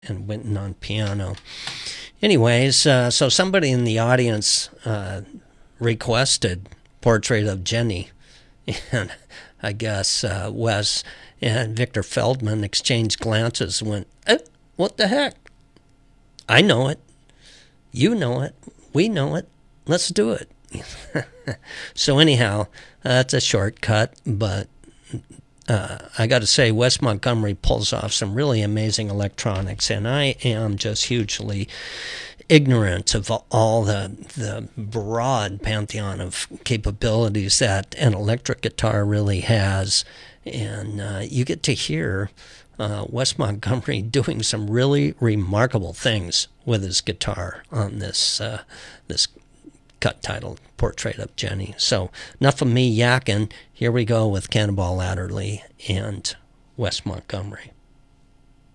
and Wynton on piano. Anyways, so somebody in the audience requested Portrait of Jenny, and I guess Wes and Victor Feldman exchanged glances and went, what the heck? I know it. You know it. We know it. Let's do it. So anyhow, that's a shortcut, but I got to say, Wes Montgomery pulls off some really amazing electronics, and I am just hugely ignorant of all the broad pantheon of capabilities that an electric guitar really has. And you get to hear Wes Montgomery doing some really remarkable things with his guitar on this cut titled Portrait of Jenny. So enough of me yakking. Here we go with Cannonball Adderley and Wes Montgomery.